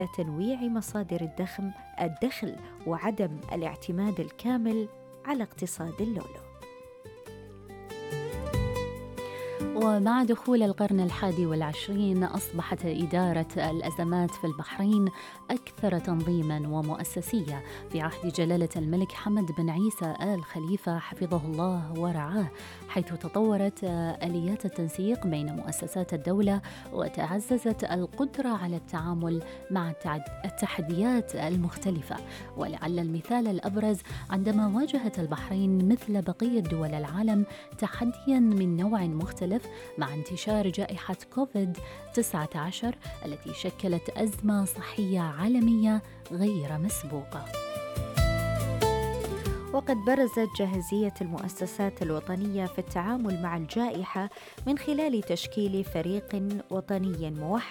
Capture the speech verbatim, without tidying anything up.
تنويع مصادر الدخل الدخل وعدم الاعتماد الكامل على اقتصاد اللؤلؤ. ومع دخول القرن الحادي والعشرين أصبحت إدارة الأزمات في البحرين أكثر تنظيماً ومؤسسية في عهد جلالة الملك حمد بن عيسى آل خليفة حفظه الله ورعاه، حيث تطورت آليات التنسيق بين مؤسسات الدولة وتعززت القدرة على التعامل مع التحديات المختلفة. ولعل المثال الأبرز عندما واجهت البحرين مثل بقية دول العالم تحدياً من نوع مختلف مع انتشار جائحة كوفيد تسعة عشر التي شكلت أزمة صحية عالمية غير مسبوقة. وقد برزت جاهزية المؤسسات الوطنية في التعامل مع الجائحة من خلال تشكيل فريق وطني موحد